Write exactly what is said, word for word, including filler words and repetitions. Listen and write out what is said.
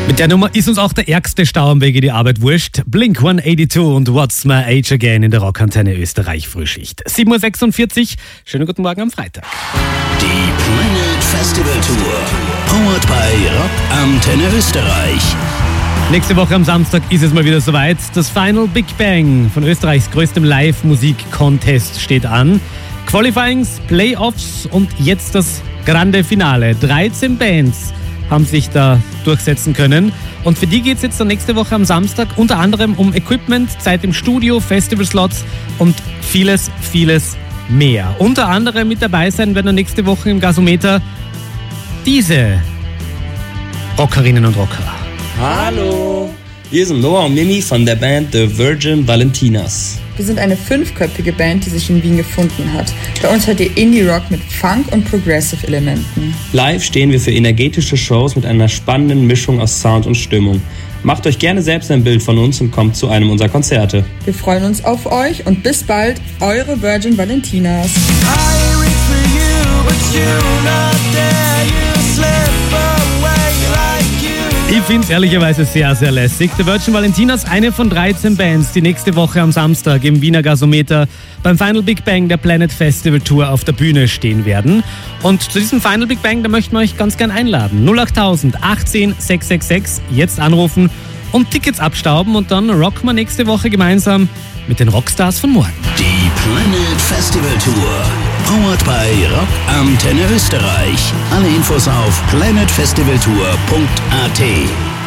Mit der Nummer ist uns auch der ärgste Stau am Wege die Arbeit wurscht. Blink hundertzweiundachtzig und What's My Age Again in der Rockantenne Österreich Frühschicht. sieben Uhr sechsundvierzig, schönen guten Morgen am Freitag. Die Planet Festival Tour, powered by Rockantenne Österreich. Nächste Woche am Samstag ist es mal wieder soweit. Das Final Big Bang von Österreichs größtem Live-Musik-Contest steht an. Qualifyings, Playoffs und jetzt das Grande Finale. dreizehn Bands haben sich da durchsetzen können. Und für die geht es jetzt dann nächste Woche am Samstag unter anderem um Equipment, Zeit im Studio, Festivalslots und vieles, vieles mehr. Unter anderem mit dabei sein werden nächste Woche im Gasometer diese Rockerinnen und Rocker. Hallo, wir sind Noah und Mimi von der Band The Virgin Valentinas. Wir sind eine fünfköpfige Band, die sich in Wien gefunden hat. Bei uns hört ihr Indie-Rock mit Funk- und Progressive-Elementen. Live stehen wir für energetische Shows mit einer spannenden Mischung aus Sound und Stimmung. Macht euch gerne selbst ein Bild von uns und kommt zu einem unserer Konzerte. Wir freuen uns auf euch und bis bald, eure Virgin Valentinas. Ich finde es ehrlicherweise sehr, sehr lässig. The Virgin Valentinas, eine von dreizehn Bands, die nächste Woche am Samstag im Wiener Gasometer beim Final Big Bang der Planet Festival Tour auf der Bühne stehen werden. Und zu diesem Final Big Bang, da möchten wir euch ganz gern einladen. null acht tausend achtzehn sechs sechs sechs, jetzt anrufen und Tickets abstauben und dann rocken wir nächste Woche gemeinsam mit den Rockstars von morgen. Die Planet Festival Tour, powered by Rockantenne Österreich. Alle Infos auf planet festival tour punkt a t.